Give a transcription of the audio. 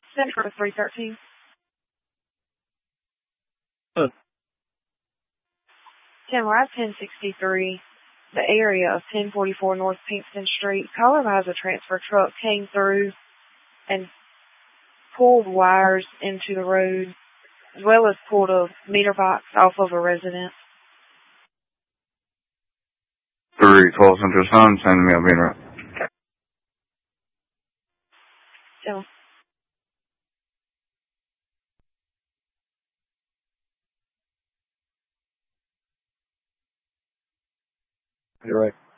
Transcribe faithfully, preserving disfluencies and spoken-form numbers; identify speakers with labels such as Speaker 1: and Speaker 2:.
Speaker 1: Send for three thirteen.
Speaker 2: Uh,
Speaker 1: ten Live ten sixty-three, the area of ten forty-four North Pinkston Street. Caller has a transfer truck came through and pulled wires into the road, as well as pulled a meter box off of a residence.
Speaker 3: three twelve Central Sun, send me a meter.
Speaker 1: So,
Speaker 2: you're right.